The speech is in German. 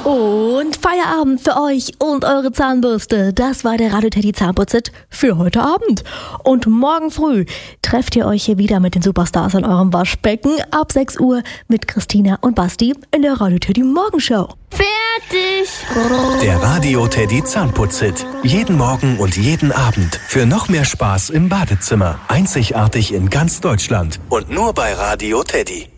Und Feierabend für euch und eure Zahnbürste. Das war der Radio Teddy Zahnputz-Tipp für heute Abend. Und morgen früh trefft ihr euch hier wieder mit den Superstars in eurem Waschbecken ab 6 Uhr mit Christina und Basti in der Radio Teddy Morgenshow. Fertig! Der Radio Teddy Zahnputz-Tipp. Jeden Morgen und jeden Abend. Für noch mehr Spaß im Badezimmer. Einzigartig in ganz Deutschland. Und nur bei Radio Teddy.